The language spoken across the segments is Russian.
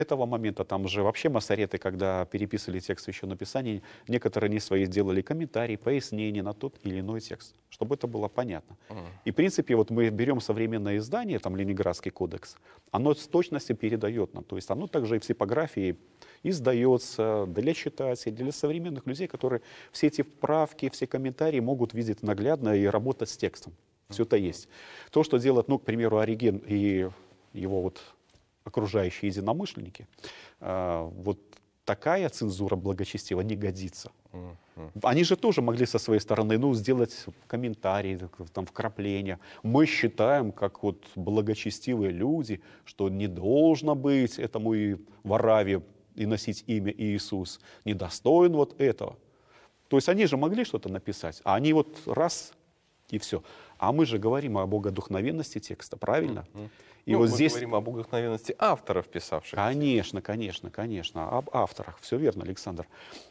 этого момента, там же вообще массореты, когда переписывали текст Священного Писания, некоторые они свои сделали комментарии, пояснения на тот или иной текст, чтобы это было понятно. И в принципе, вот мы берем современное издание, там Ленинградский кодекс, оно с точностью передает нам, то есть оно также и в типографии издается для читателей, для современных людей, которые все эти вправки, все комментарии могут видеть наглядно и работать с текстом. Все это есть. То, что делает, ну, к примеру, Ориген и его вот окружающие единомышленники, вот такая цензура благочестива не годится. Они же тоже могли со своей стороны, ну, сделать комментарии, там, вкрапления. Мы считаем, как вот благочестивые люди, что не должно быть этому и Вараве и носить имя Иисус, недостоин вот этого. То есть они же могли что-то написать, а они вот раз и все. А мы же говорим о богодухновенности текста, правильно? И ну, вот мы здесь говорим об богодухновенности авторов, писавших. Конечно, об авторах. Все верно, Александр.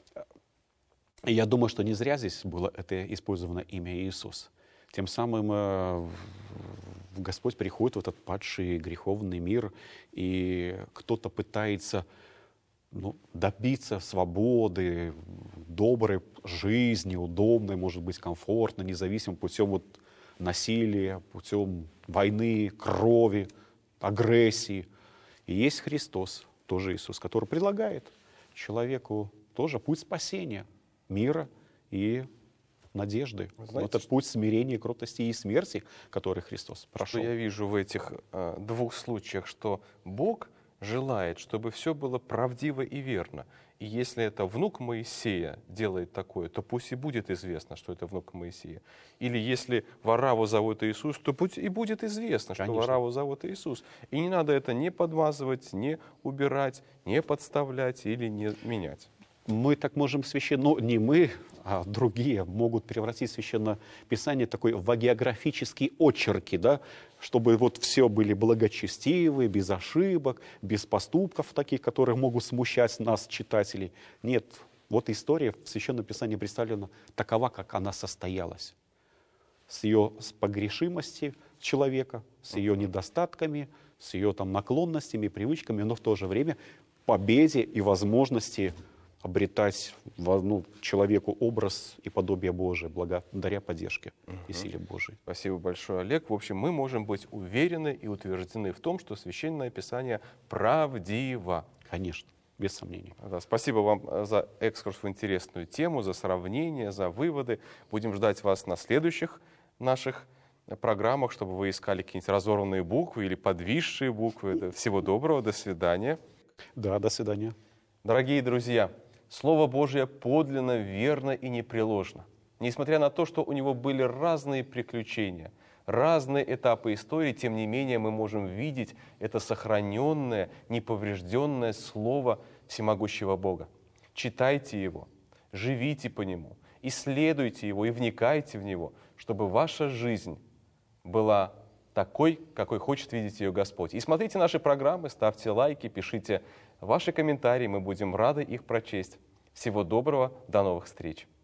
И я думаю, что не зря здесь было это использовано имя Иисус. Тем самым Господь приходит в этот падший греховный мир, и кто-то пытается добиться свободы, доброй жизни, удобной, может быть, комфортной, независимой путем вот насилия, путем войны, крови, агрессии. И есть Христос, тоже Иисус, который предлагает человеку тоже путь спасения, мира и надежды. Знаете, вот этот путь смирения, кротости и смерти, который Христос прошел. Что я вижу в этих двух случаях, что Бог желает, чтобы все было правдиво и верно. И если это внук Моисея делает такое, то пусть и будет известно, что это внук Моисея. Или если Вараву зовут Иисус, то пусть и будет известно, что Вараву зовут Иисус. И не надо это не подмазывать, не убирать, не подставлять или не менять. Мы так можем не мы, а другие могут превратить Священное Писание такой в агеографические очерки, да, чтобы вот все были благочестивые, без ошибок, без поступков таких, которые могут смущать нас, читателей. Нет, вот история в Священном Писании представлена такова, как она состоялась. С ее погрешимости человека, с ее недостатками, с ее там наклонностями, привычками, но в то же время победе и возможности обретать человеку образ и подобие Божие благодаря поддержке и силе Божией. Спасибо большое, Олег. В общем, мы можем быть уверены и утверждены в том, что Священное Писание правдиво. Конечно, без сомнений. Да, спасибо вам за экскурс в интересную тему, за сравнение, за выводы. Будем ждать вас на следующих наших программах, чтобы вы искали какие-нибудь разорванные буквы или подвисшие буквы. Всего доброго, до свидания. Да, до свидания. Дорогие друзья, Слово Божие подлинно, верно и непреложно. Несмотря на то, что у него были разные приключения, разные этапы истории, тем не менее мы можем видеть это сохраненное, неповрежденное Слово всемогущего Бога. Читайте его, живите по нему, исследуйте его и вникайте в него, чтобы ваша жизнь была такой, какой хочет видеть ее Господь. И смотрите наши программы, ставьте лайки, пишите ваши комментарии, мы будем рады их прочесть. Всего доброго, до новых встреч!